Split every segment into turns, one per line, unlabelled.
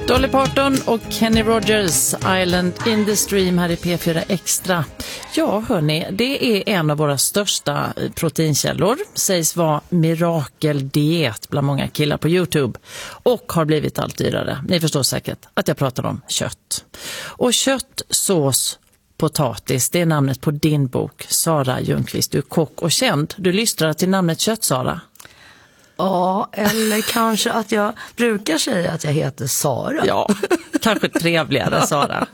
Dolly Parton och Kenny Rogers, Island in the Stream här i P4 Extra. Ja hörni, det är en av våra största proteinkällor. Sägs vara mirakeldiet bland många killar på YouTube. Och har blivit allt dyrare. Ni förstår säkert att jag pratar om kött. Och kött, sås, potatis, det är namnet på din bok. Sara Ljungqvist, du är kock och känd. Du lystrar till namnet Kött, Sara.
Ja, eller kanske att jag brukar säga att jag heter Sara.
Ja, kanske trevligare Sara.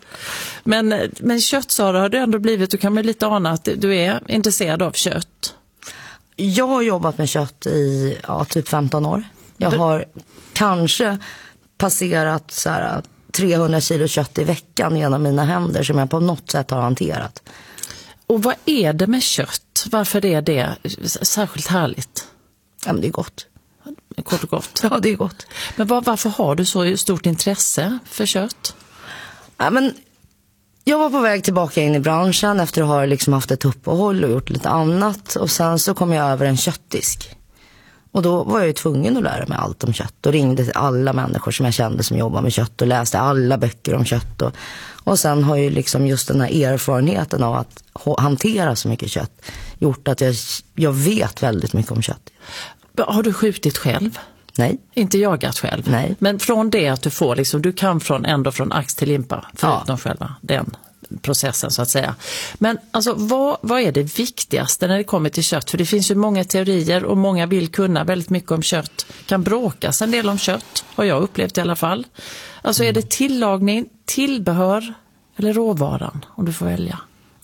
Men kött, Sara, har du ändå blivit, du kan väl lite ana att du är intresserad av kött?
Jag har jobbat med kött i typ 15 år. Jag har kanske passerat så här 300 kilo kött i veckan genom mina händer som jag på något sätt har hanterat.
Och vad är det med kött? Varför är det särskilt härligt?
Ja, men det är gott.
Kort och gott.
Ja, det är gott.
Men varför har du så stort intresse för kött?
Ja, men jag var på väg tillbaka in i branschen efter att ha liksom haft ett uppehåll och gjort lite annat. Och sen så kom jag över en köttdisk. Och då var jag ju tvungen att lära mig allt om kött. Och ringde till alla människor som jag kände som jobbar med kött. Och läste alla böcker om kött. Och sen har ju liksom just den här erfarenheten av att hantera så mycket kött gjort att jag vet väldigt mycket om kött.
Har du skjutit själv?
Nej.
Inte jagat själv?
Nej.
Men från det att du får, liksom, du kan ändå från ax till limpa, förutom själva den processen så att säga. Men alltså, vad är det viktigaste när det kommer till kött? För det finns ju många teorier och många vill kunna väldigt mycket om kött. Kan bråkas en del om kött, har jag upplevt i alla fall. Alltså är det tillagning, tillbehör eller råvaran, om du får välja?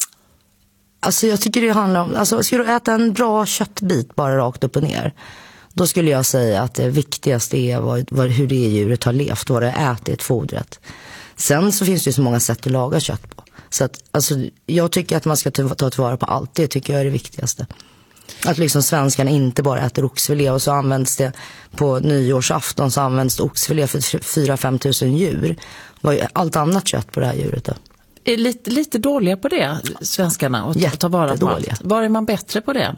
Alltså jag tycker det handlar om, alltså ska du äta en bra köttbit bara rakt upp och ner, då skulle jag säga att det viktigaste är hur det djuret har levt, vad det har ätit, fodret. Sen så finns det ju så många sätt att laga kött på. Så att, alltså, jag tycker att man ska ta tillvara på allt, det tycker jag är det viktigaste. Att liksom svenskarna inte bara äter oxfilé och så används det på nyårsafton så används oxfilé för 4-5 tusen djur. Vad är allt annat kött på det här djuret då?
Är lite dåliga på det, svenskarna, och ta vara på allt. Var är man bättre på det?